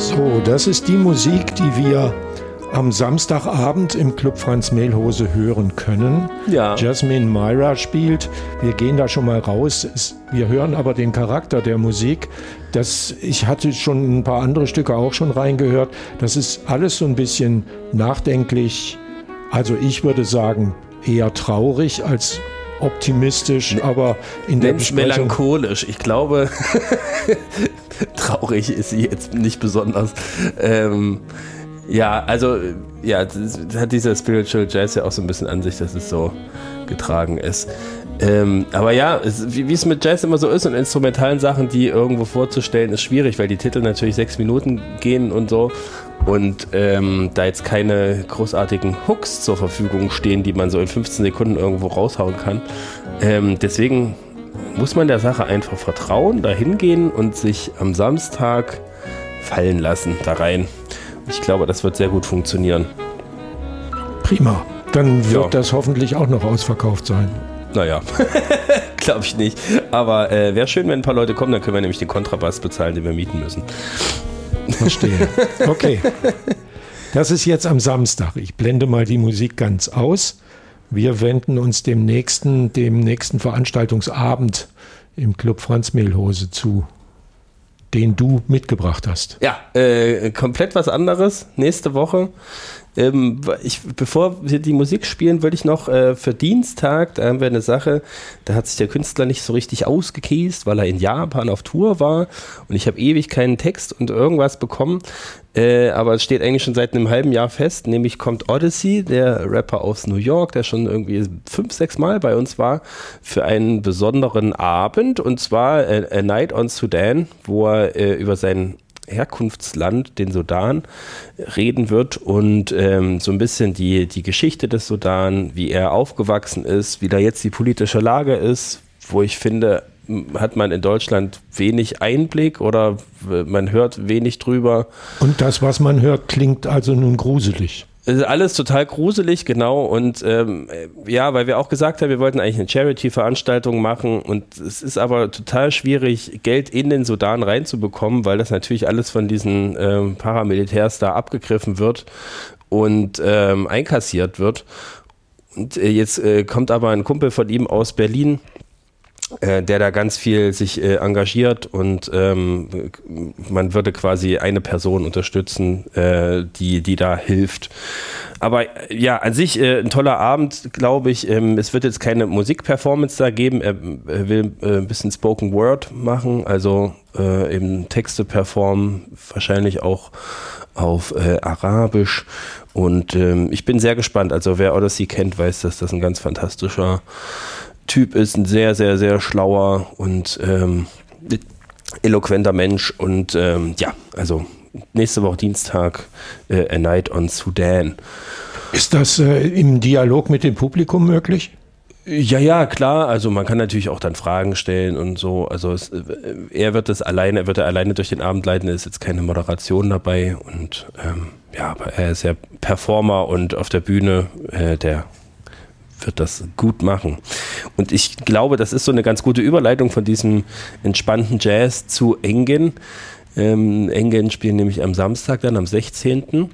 So, das ist die Musik, die wir am Samstagabend im Club Franz Mehlhose hören können. Ja. Jasmine Myra spielt. Wir gehen da schon mal raus. Wir hören aber den Charakter der Musik. Ich hatte schon ein paar andere Stücke auch schon reingehört. Das ist alles so ein bisschen nachdenklich. Also ich würde sagen, eher traurig als optimistisch, aber in der Besprechung melancholisch. Ich glaube, traurig ist sie jetzt nicht besonders. Ja, also, ja, das hat dieser Spiritual Jazz ja auch so ein bisschen an sich, dass es so getragen ist. Aber ja, wie es mit Jazz immer so ist und instrumentalen Sachen, die irgendwo vorzustellen, ist schwierig, weil die Titel natürlich 6 Minuten gehen und so. Und da jetzt keine großartigen Hooks zur Verfügung stehen, die man so in 15 Sekunden irgendwo raushauen kann. Deswegen muss man der Sache einfach vertrauen, da hingehen und sich am Samstag fallen lassen da rein. Ich glaube, das wird sehr gut funktionieren. Prima. Dann wird das hoffentlich auch noch ausverkauft sein. Naja, glaube ich nicht. Aber wäre schön, wenn ein paar Leute kommen, dann können wir nämlich den Kontrabass bezahlen, den wir mieten müssen. Verstehe. Okay. Das ist jetzt am Samstag. Ich blende mal die Musik ganz aus. Wir wenden uns dem nächsten Veranstaltungsabend im Club Franz Mehlhose zu, den du mitgebracht hast. Ja, komplett was anderes. Nächste Woche. Bevor wir die Musik spielen, würde ich noch für Dienstag, da haben wir eine Sache, da hat sich der Künstler nicht so richtig ausgekäst, weil er in Japan auf Tour war und ich habe ewig keinen Text und irgendwas bekommen, aber es steht eigentlich schon seit einem halben Jahr fest, nämlich kommt Odyssey, der Rapper aus New York, der schon irgendwie 5-6 Mal bei uns war, für einen besonderen Abend, und zwar A Night on Sudan, wo er über seinen Herkunftsland, den Sudan, reden wird und so ein bisschen die Geschichte des Sudan, wie er aufgewachsen ist, wie da jetzt die politische Lage ist, wo ich finde, hat man in Deutschland wenig Einblick oder man hört wenig drüber. Und das, was man hört, klingt also nun gruselig. Es ist alles total gruselig, genau, und ja, weil wir auch gesagt haben, wir wollten eigentlich eine Charity-Veranstaltung machen und es ist aber total schwierig, Geld in den Sudan reinzubekommen, weil das natürlich alles von diesen Paramilitärs da abgegriffen wird und einkassiert wird. Und jetzt kommt aber ein Kumpel von ihm aus Berlin, der da ganz viel sich engagiert und man würde quasi eine Person unterstützen, die da hilft. Aber ja, an sich ein toller Abend, glaube ich. Es wird jetzt keine Musikperformance da geben. Er will ein bisschen Spoken Word machen, also eben Texte performen, wahrscheinlich auch auf Arabisch. Und ich bin sehr gespannt. Also wer Odyssey kennt, weiß, dass das ein ganz fantastischer Typ ist, ein sehr, sehr, sehr schlauer und eloquenter Mensch. Und ja, also nächste Woche Dienstag A Night on Sudan. Ist das im Dialog mit dem Publikum möglich? Ja, klar. Also man kann natürlich auch dann Fragen stellen und so. Also er wird alleine durch den Abend leiten. Es ist jetzt keine Moderation dabei. Und ja, aber er ist ja Performer und auf der Bühne, der wird das gut machen. Und ich glaube, das ist so eine ganz gute Überleitung von diesem entspannten Jazz zu Engen. Engen spielen nämlich am Samstag, dann am 16.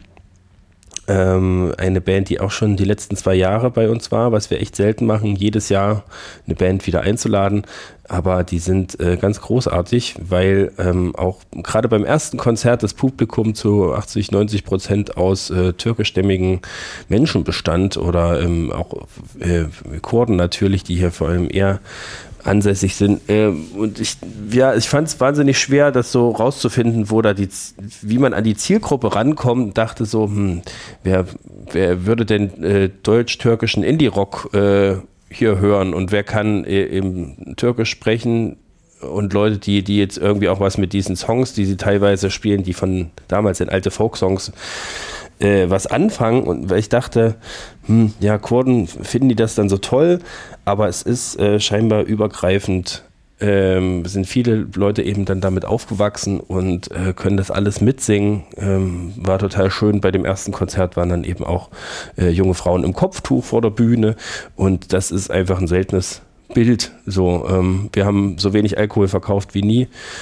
Eine Band, die auch schon die letzten 2 Jahre bei uns war, was wir echt selten machen, jedes Jahr eine Band wieder einzuladen. Aber die sind ganz großartig, weil auch gerade beim ersten Konzert das Publikum zu 80-90% aus türkischstämmigen Menschen bestand oder auch Kurden natürlich, die hier vor allem eher ansässig sind. Und ich fand es wahnsinnig schwer, das so rauszufinden, wie man an die Zielgruppe rankommt. Dachte so, wer würde denn deutsch-türkischen Indie-Rock hier hören und wer kann eben Türkisch sprechen und Leute, die jetzt irgendwie auch was mit diesen Songs, die sie teilweise spielen, die von damals in alte Folk-Songs was anfangen, und weil ich dachte, ja, Kurden finden die das dann so toll, aber es ist scheinbar übergreifend, sind viele Leute eben dann damit aufgewachsen und können das alles mitsingen. War total schön. Bei dem ersten Konzert waren dann eben auch junge Frauen im Kopftuch vor der Bühne und das ist einfach ein seltenes Bild. So, wir haben so wenig Alkohol verkauft wie nie.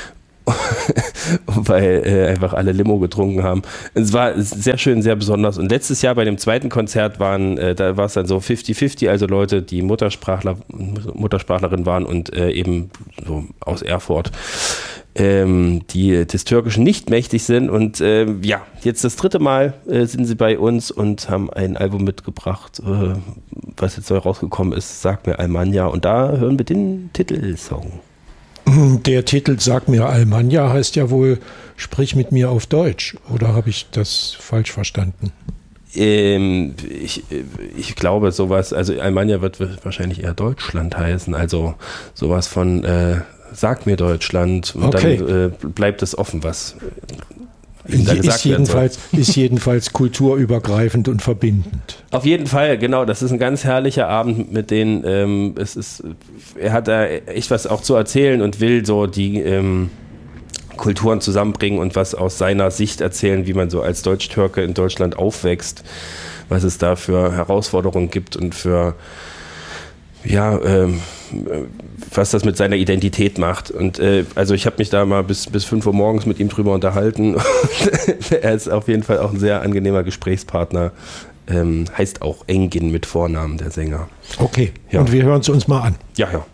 weil einfach alle Limo getrunken haben. Es war sehr schön, sehr besonders. Und letztes Jahr bei dem zweiten Konzert da war es dann so 50-50, also Leute, die Muttersprachlerin waren und eben so aus Erfurt, die des Türkischen nicht mächtig sind. Und jetzt das 3. Mal sind sie bei uns und haben ein Album mitgebracht, was jetzt neu rausgekommen ist, Sag mir Almanja. Und da hören wir den Titelsong. Der Titel Sag mir Almanja heißt ja wohl Sprich mit mir auf Deutsch. Oder habe ich das falsch verstanden? Ich glaube sowas, also Almanja wird wahrscheinlich eher Deutschland heißen, also sowas von Sag mir Deutschland und okay. Dann bleibt es offen, was ist jedenfalls kulturübergreifend und verbindend. Auf jeden Fall, genau. Das ist ein ganz herrlicher Abend mit denen. Er hat da echt was auch zu erzählen und will so die Kulturen zusammenbringen und was aus seiner Sicht erzählen, wie man so als Deutsch-Türke in Deutschland aufwächst, was es da für Herausforderungen gibt und für was das mit seiner Identität macht. Und also ich habe mich da mal bis 5 Uhr morgens mit ihm drüber unterhalten. Er ist auf jeden Fall auch ein sehr angenehmer Gesprächspartner. Heißt auch Engin mit Vornamen, der Sänger. Okay, ja. Und wir hören es uns mal an. Ja.